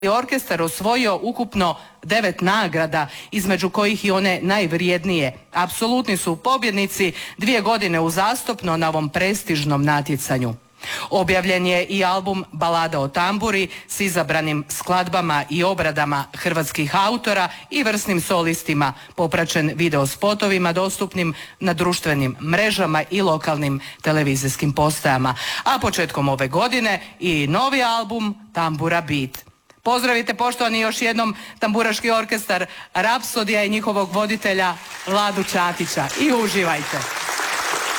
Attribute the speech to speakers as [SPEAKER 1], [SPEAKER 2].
[SPEAKER 1] orkestar osvojio ukupno 9 nagrada, između kojih i one najvrijednije. Apsolutni su pobjednici 2 godine uzastopno na ovom prestižnom natjecanju. Objavljen je i album Balada o tamburi s izabranim skladbama i obradama hrvatskih autora i vrsnim solistima, popraćen video spotovima dostupnim na društvenim mrežama i lokalnim televizijskim postajama. A početkom ove godine i novi album Tambura Beat. Pozdravite poštovani još jednom tamburaški orkestar Rapsodija i njihovog voditelja Vladu Čatića i uživajte.